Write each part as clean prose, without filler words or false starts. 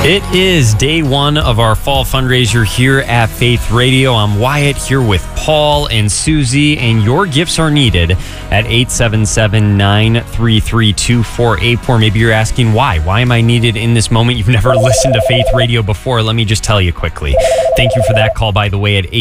It is day one of our fall fundraiser here at Faith Radio. I'm Wyatt here with Paul and Susie, and your gifts are needed at 877-933-2484. Maybe you're asking why. Why am I needed in this moment? You've never listened to Faith Radio before. Let me just tell you quickly. Thank you for that call, by the way, at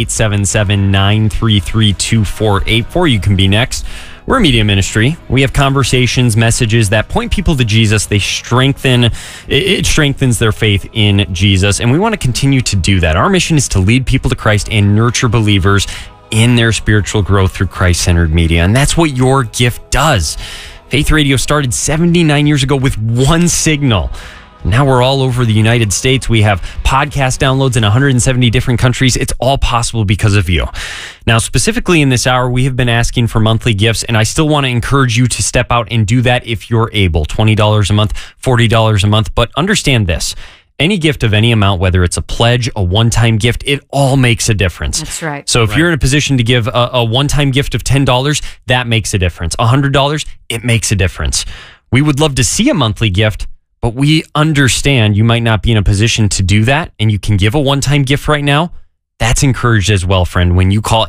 877-933-2484. You can be next. We're a media ministry. We have conversations, messages that point people to Jesus. It strengthens their faith in Jesus, and we want to continue to do that. Our mission is to lead people to Christ and nurture believers in their spiritual growth through Christ-centered media, and that's what your gift does. Faith Radio started 79 years ago with one signal. Now we're all over the United States. We have podcast downloads in 170 different countries. It's all possible because of you. Now, specifically in this hour, we have been asking for monthly gifts, and I still want to encourage you to step out and do that if you're able. $20 a month, $40 a month. But understand this. Any gift of any amount, whether it's a pledge, a one-time gift, it all makes a difference. That's right. So if you're in a position to give a one-time gift of $10, that makes a difference. $100, it makes a difference. We would love to see a monthly gift, but we understand you might not be in a position to do that, and you can give a one-time gift right now. That's encouraged as well, friend. When you call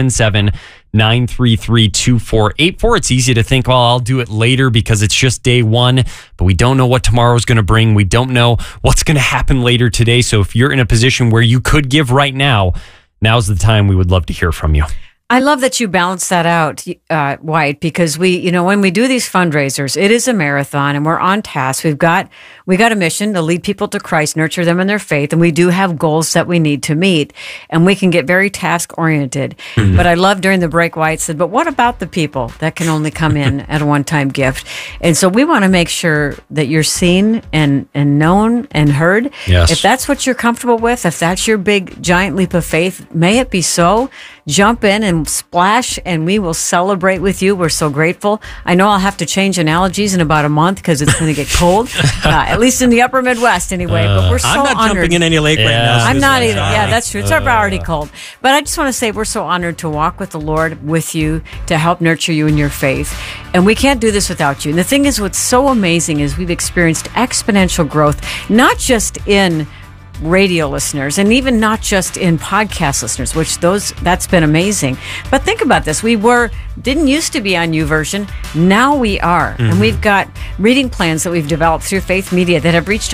877-933-2484, it's easy to think, well, I'll do it later because it's just day one, but we don't know what tomorrow's going to bring. We don't know what's going to happen later today. So if you're in a position where you could give right now, now's the time. We would love to hear from you. I love that you balance that out, White, because when we do these fundraisers, it is a marathon and we're on task. We got a mission to lead people to Christ, nurture them in their faith, and we do have goals that we need to meet, and we can get very task oriented. Mm-hmm. But I love during the break, White said, but what about the people that can only come in at a one-time gift? And so we want to make sure that you're seen and known and heard. Yes. If that's what you're comfortable with, if that's your big giant leap of faith, may it be so. Jump in and splash, and we will celebrate with you. We're so grateful. I know I'll have to change analogies in about a month because it's going to get cold, at least in the upper Midwest anyway. But we're so honored. I'm not jumping in any lake right now. I'm not either. Yeah, that's true. It's already cold. But I just want to say we're so honored to walk with the Lord with you to help nurture you in your faith. And we can't do this without you. And the thing is, what's so amazing is we've experienced exponential growth, not just in radio listeners and even not just in podcast listeners, that's been amazing. But think about this. We didn't used to be on YouVersion. Now we are. Mm-hmm. And we've got reading plans that we've developed through Faith Media that have reached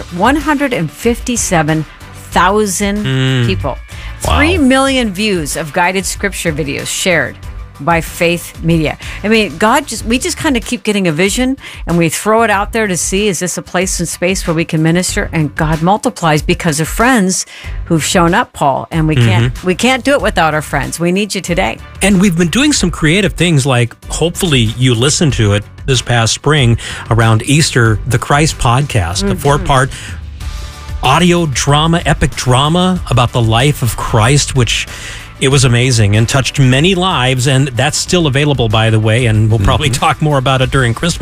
157,000 people. Wow. 3 million views of guided scripture videos shared by Faith Media. I mean, we just kind of keep getting a vision and we throw it out there to see, is this a place and space where we can minister? And God multiplies because of friends who've shown up, Paul. And we can't do it without our friends. We need you today. And we've been doing some creative things, like hopefully you listened to it this past spring around Easter, the Christ podcast, a 4-part audio drama, epic drama about the life of Christ, which it was amazing and touched many lives, and that's still available, by the way, and we'll probably talk more about it during Christmas.